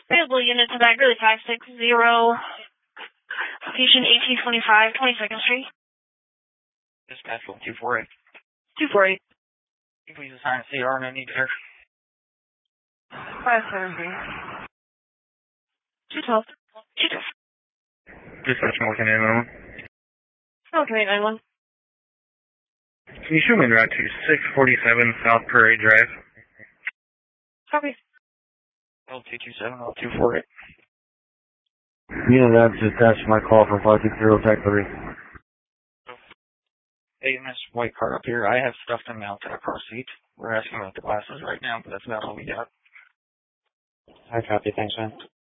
Available unit to back really 560. Location 1825, 22nd Street. Dispatch 248. 248. Please assign a CR, no need there. 573. 212. 212. Dispatch Morgan 891. Okay, 891. Can you show me the route to 647 South Prairie Drive? Copy. L227, L248. Unit Labs dispatch my call for 560 Tech 3. Hey, Miss White car up here. I have stuff to mount to the car seat. We're asking about the glasses right now, but that's about all we got. I copy. Thanks, man.